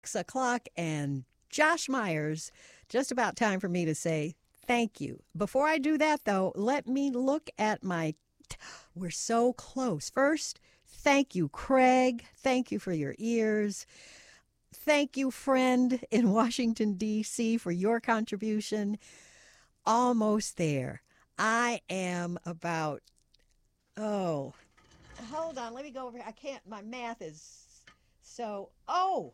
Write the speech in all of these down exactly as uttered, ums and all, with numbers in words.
six o'clock, and Josh Myers, just about time for me to say thank you. Before I do that, though, let me look at my... We're so close. First, thank you, Craig. Thank you for your ears. Thank you, friend in Washington, D C, for your contribution. Almost there. I am about, oh, hold on. Let me go over here. I can't, my math is so, oh,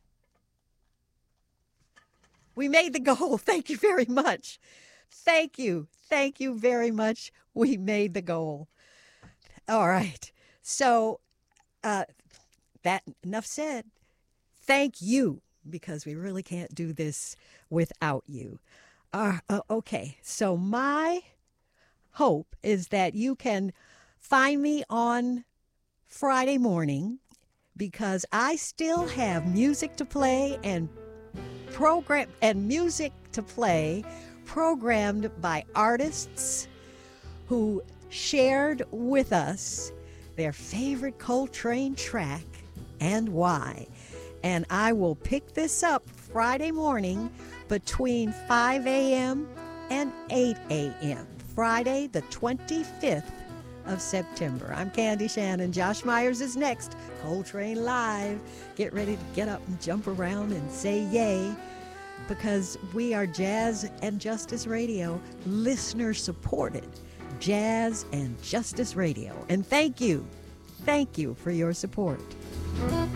we made the goal. Thank you very much. Thank you. Thank you very much. We made the goal. All right. So, uh, that enough said. Thank you, because we really can't do this without you. Uh, uh, okay, so my hope is that you can find me on Friday morning, because I still have music to play and program and music to play programmed by artists who shared with us their favorite Coltrane track and why. And I will pick this up Friday morning between five a.m. and eight a.m. Friday, the twenty-fifth of September. I'm Candy Shannon. Josh Myers is next. Coltrane Live. Get ready to get up and jump around and say yay, because we are Jazz and Justice Radio, listener supported Jazz and Justice Radio. And thank you, thank you for your support.